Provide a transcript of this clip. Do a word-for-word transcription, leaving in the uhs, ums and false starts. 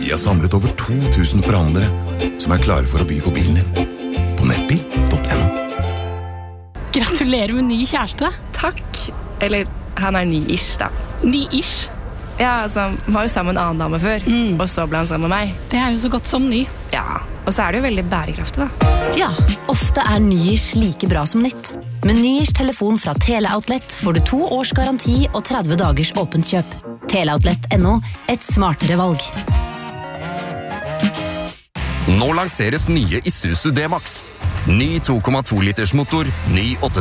Vi har samlet over to tusen forhandlere som er klare for å by på bilen din. På nettbil punktum no. Gratulerer med ny kjæreste. Takk. Eller, han er ny-ish da. Ny-ish? Ja, altså, han var jo sammen med en annen dame før, mm. og så ble han sammen med meg. Det er jo så godt som ny. Ja, og så er det jo veldig bærekraftig da. Ja, ofte er ny-ish like bra som nytt. Med ny-ish telefon fra Teleoutlet får du to års garanti og tretti dagers åpent kjøp. Teleoutlet punktum no, et smartere valg. Nå lanseres nye Isuzu D-Max. Ny to komma to liters motor, ny åtte